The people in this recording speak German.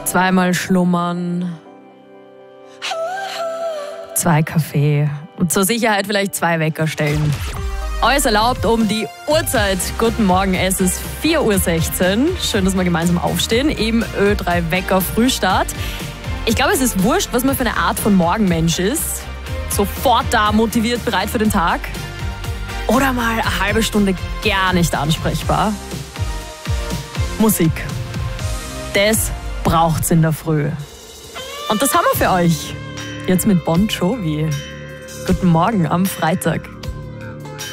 Zweimal schlummern, 2 Kaffee und zur Sicherheit vielleicht 2 Wecker stellen. Alles erlaubt um die Uhrzeit. Guten Morgen, es ist 4:16 Uhr. Schön, dass wir gemeinsam aufstehen im Ö3 Wecker Frühstart. Ich glaube, es ist wurscht, was man für eine Art von Morgenmensch ist. Sofort da, motiviert, bereit für den Tag. Oder mal eine halbe Stunde gar nicht ansprechbar. Musik. Das braucht's in der Früh. Und das haben wir für euch. Jetzt mit Bon Jovi. Guten Morgen am Freitag.